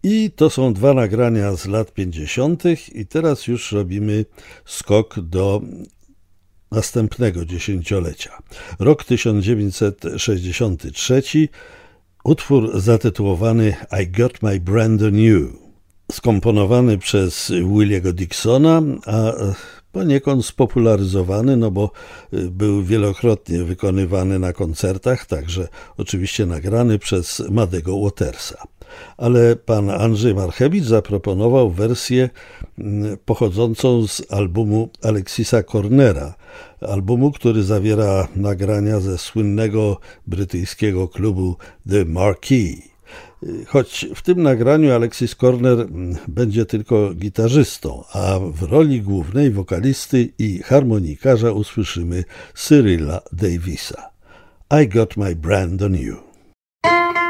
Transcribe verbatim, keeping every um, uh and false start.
I to są dwa nagrania z lat pięćdziesiątych i teraz już robimy skok do następnego dziesięciolecia. Rok tysiąc dziewięćset sześćdziesiąty trzeci, utwór zatytułowany I Got My Brand New, skomponowany przez Williego Dixona, a poniekąd spopularyzowany, no bo był wielokrotnie wykonywany na koncertach, także oczywiście nagrany przez Maddego Watersa. Ale pan Andrzej Marchewicz zaproponował wersję pochodzącą z albumu Alexisa Cornera, albumu, który zawiera nagrania ze słynnego brytyjskiego klubu The Marquee. Choć w tym nagraniu Alexis Corner będzie tylko gitarzystą, a w roli głównej wokalisty i harmonikarza usłyszymy Cyrilla Davisa. I Got My Brand On You.